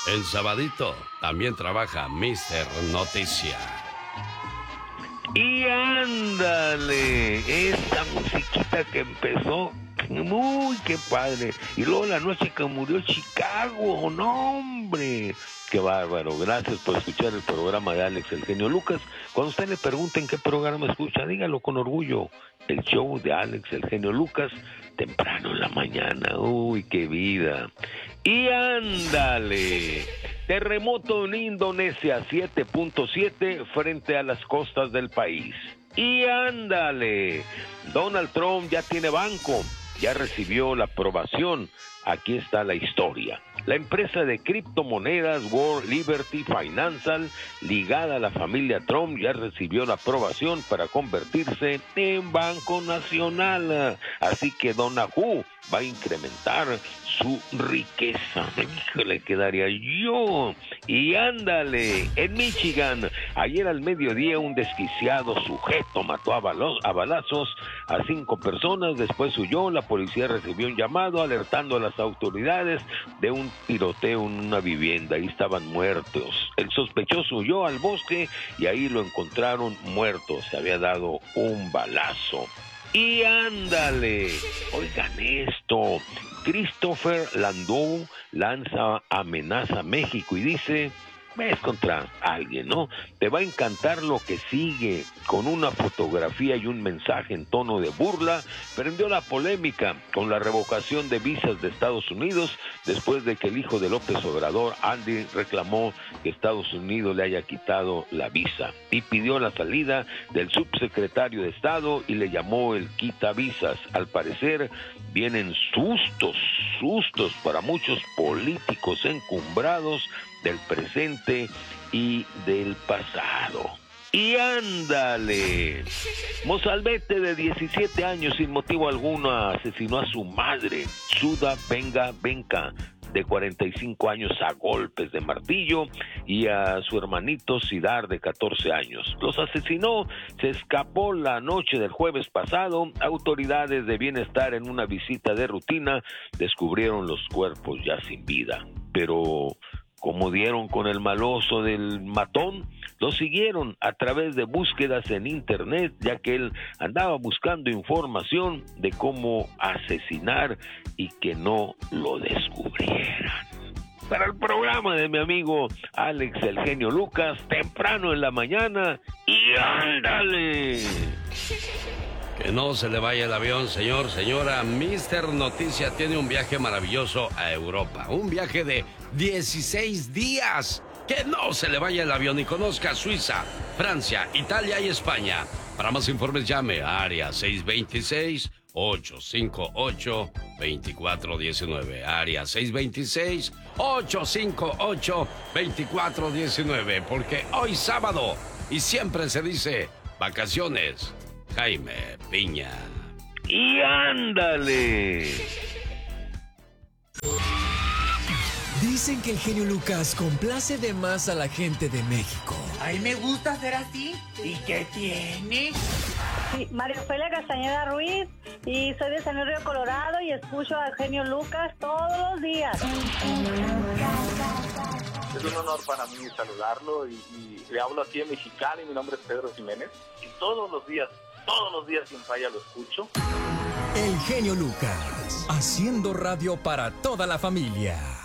El sabadito también trabaja Mister Noticia. Y ándale, esta musiquita que empezó, muy qué padre. Y luego la noche que murió Chicago, no hombre, qué bárbaro. Gracias por escuchar el programa de Alex El Genio Lucas. Cuando usted le pregunten qué programa escucha, dígalo con orgullo. El show de Alex El Genio Lucas, temprano en la mañana. Uy, qué vida. Y ándale, terremoto en Indonesia 7.7 frente a las costas del país. Y ándale, Donald Trump ya tiene banco, ya recibió la aprobación. Aquí está la historia. La empresa de criptomonedas World Liberty Financial, ligada a la familia Trump, ya recibió la aprobación para convertirse en banco nacional. Así que Donahue va a incrementar su riqueza. ¿Qué quedaría yo? Y ándale, en Michigan, ayer al mediodía un desquiciado sujeto mató a balazos a 5 personas, después huyó. La policía recibió un llamado alertando a las autoridades de un tiroteo en una vivienda. Ahí estaban muertos. El sospechoso huyó al bosque y ahí lo encontraron muerto. Se había dado un balazo. Y ándale, oigan esto, Christopher Landau lanza amenaza a México y dice, es contra alguien, ¿no? Te va a encantar lo que sigue. Con una fotografía y un mensaje en tono de burla, prendió la polémica con la revocación de visas de Estados Unidos después de que el hijo de López Obrador, Andy, reclamó que Estados Unidos le haya quitado la visa y pidió la salida del subsecretario de Estado y le llamó el quitavisas. Al parecer vienen sustos para muchos políticos encumbrados del presente y del pasado. Y ándale, mozalbete de 17 años sin motivo alguno asesinó a su madre, Suda Benga, de 45 años a golpes de martillo, y a su hermanito Sidar de 14 años. Los asesinó, se escapó la noche del jueves pasado. Autoridades de bienestar en una visita de rutina descubrieron los cuerpos ya sin vida, pero como dieron con el maloso del matón, lo siguieron a través de búsquedas en internet, ya que él andaba buscando información de cómo asesinar y que no lo descubrieran. Para el programa de mi amigo Alex El Genio Lucas, temprano en la mañana, y ándale. Que no se le vaya el avión, señor, señora. Mister Noticia tiene un viaje maravilloso a Europa. Un viaje de 16 días. Que no se le vaya el avión y conozca Suiza, Francia, Italia y España. Para más informes llame a área 626-858-2419. Área 626-858-2419. Porque hoy sábado, y siempre se dice vacaciones, Jaime Piña. Y ándale. Dicen que el genio Lucas complace de más a la gente de México. A mí me gusta ser así. ¿Y qué tiene? Sí, María Ofelia Castañeda Ruiz, y soy de San Luis Río Colorado y escucho al genio Lucas todos los días. Es un honor para mí saludarlo y le hablo aquí en Mexicali. Mi nombre es Pedro Jiménez y todos los días sin falla lo escucho. El genio Lucas, haciendo radio para toda la familia.